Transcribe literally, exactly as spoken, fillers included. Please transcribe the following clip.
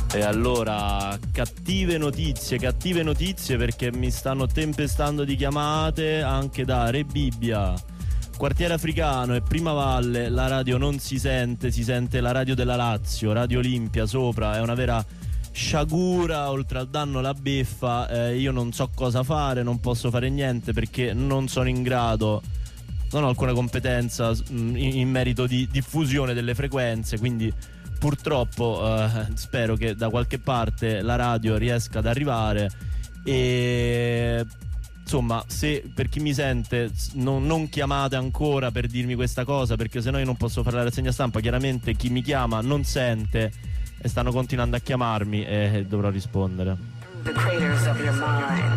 E allora, cattive notizie, cattive notizie perché mi stanno tempestando di chiamate anche da Re Bibbia, Quartiere Africano e Prima Valle. La radio non si sente, si sente la radio della Lazio, Radio Olimpia sopra, è una vera sciagura, oltre al danno la beffa. Eh, io non so cosa fare, non posso fare niente perché non sono in grado, non ho alcuna competenza in, in merito di diffusione delle frequenze, quindi purtroppo eh, spero che da qualche parte la radio riesca ad arrivare. E insomma, se per chi mi sente non, non chiamate ancora per dirmi questa cosa, perché sennò io non posso fare la rassegna stampa. Chiaramente chi mi chiama non sente e stanno continuando a chiamarmi e dovrò rispondere.